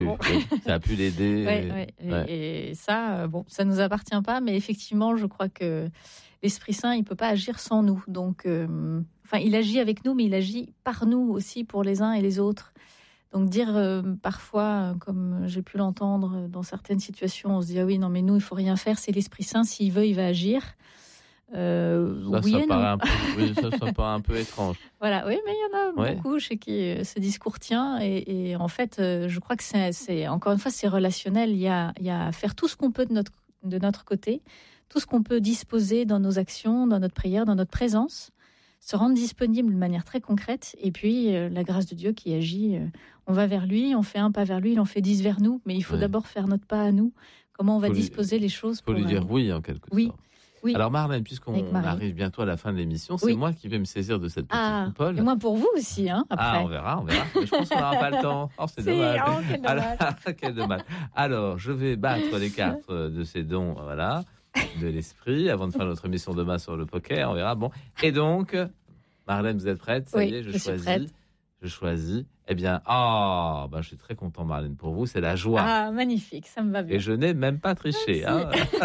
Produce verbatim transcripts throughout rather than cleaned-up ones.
Bon. Ça a pu l'aider. Ouais, ouais. Et, ouais. et ça, bon, ça nous appartient pas, mais effectivement, je crois que l'Esprit Saint, il peut pas agir sans nous. Donc, euh, enfin, il agit avec nous, mais il agit par nous aussi pour les uns et les autres. Donc dire euh, parfois, comme j'ai pu l'entendre dans certaines situations, on se dit ah oui non mais nous il faut rien faire, c'est l'Esprit Saint, s'il veut il va agir. Euh, ça, oui ça et paraît non. un peu, oui, ça, ça paraît un peu étrange. Voilà, oui, mais il y en a ouais. beaucoup chez qui ce discours tient et, et en fait, je crois que c'est, c'est encore une fois c'est relationnel. Il y a, il y a à faire tout ce qu'on peut de notre de notre côté, tout ce qu'on peut disposer dans nos actions, dans notre prière, dans notre présence. Se rendre disponible de manière très concrète, et puis euh, la grâce de Dieu qui agit, euh, on va vers lui, on fait un pas vers lui, il en fait dix vers nous, mais il faut oui. d'abord faire notre pas à nous, comment on va faut disposer lui, les choses. Il faut lui dire euh... oui en quelque oui. sorte. Oui. Alors Marlène, puisqu'on arrive bientôt à la fin de l'émission, c'est oui. moi qui vais me saisir de cette petite ah, coupole. Et moi pour vous aussi, hein, après. Ah, on verra, on verra. Mais je pense qu'on n'aura pas le temps. Oh, c'est, c'est dommage. Oh, quel dommage. Alors, quel dommage. Alors, je vais battre les cartes de ces dons, voilà, de l'esprit, avant de faire notre émission demain sur le poker, on verra. Bon, et donc... Marlène, vous êtes prête? Ça oui, y est, je, je choisis. Suis prête. Je choisis. Eh bien, ah, oh, ben, je suis très content, Marlène, pour vous. C'est la joie. Ah, magnifique, ça me va bien. Et je n'ai même pas triché. Hein.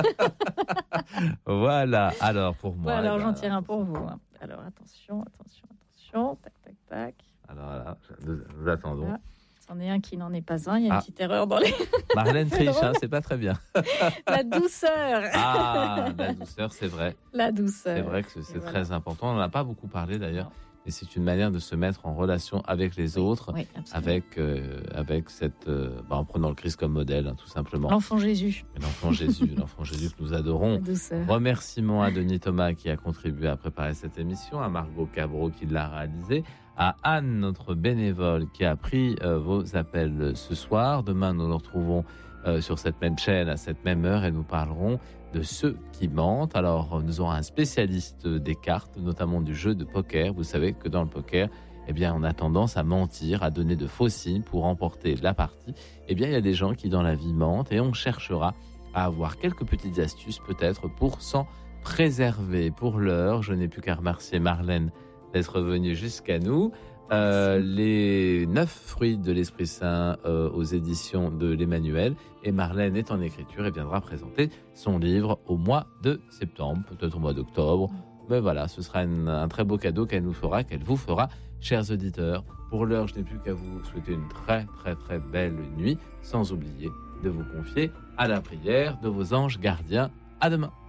Voilà. Alors, pour moi. Ouais, alors, eh ben, j'en tire un pour vous. Hein. Alors, attention, attention, attention. Tac, tac, tac. Alors, voilà, nous, nous attendons. Voilà. C'en est un qui n'en est pas un. Il y a ah. une petite erreur dans les. Marlène triche, hein, c'est pas très bien. La douceur. Ah, la douceur, c'est vrai. La douceur. C'est vrai que c'est, voilà. Très important. On n'en a pas beaucoup parlé d'ailleurs. Non. Et c'est une manière de se mettre en relation avec les oui, autres, oui, avec euh, avec cette, euh, bah, en prenant le Christ comme modèle, hein, tout simplement. L'enfant Jésus. Et l'enfant Jésus, l'enfant Jésus que nous adorons. Remerciements à Denis Thomas qui a contribué à préparer cette émission, à Margot Cabreau qui l'a réalisée, à Anne, notre bénévole, qui a pris euh, vos appels ce soir. Demain, nous nous retrouvons euh, sur cette même chaîne à cette même heure et nous parlerons de ceux qui mentent. Alors, nous aurons un spécialiste des cartes, notamment du jeu de poker. Vous savez que dans le poker, eh bien, on a tendance à mentir, à donner de faux signes pour remporter la partie. Eh bien, il y a des gens qui, dans la vie, mentent et on cherchera à avoir quelques petites astuces, peut-être, pour s'en préserver. Pour l'heure, je n'ai plus qu'à remercier Marlène d'être venue jusqu'à nous. Euh, les neuf fruits de l'Esprit Saint euh, aux éditions de l'Emmanuel, et Marlène est en écriture et viendra présenter son livre au mois de septembre, peut-être au mois d'octobre, mais voilà, ce sera une, un très beau cadeau qu'elle nous fera, qu'elle vous fera, chers auditeurs. Pour l'heure, je n'ai plus qu'à vous souhaiter une très très très belle nuit, sans oublier de vous confier à la prière de vos anges gardiens. À demain.